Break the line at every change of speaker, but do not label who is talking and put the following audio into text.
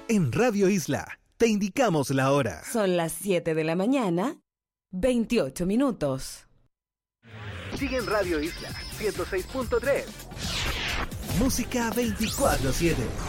En Radio Isla, te indicamos la hora.
Son las 7 de la mañana, 28 minutos.
Sigue en Radio Isla 106.3. Música 24/7.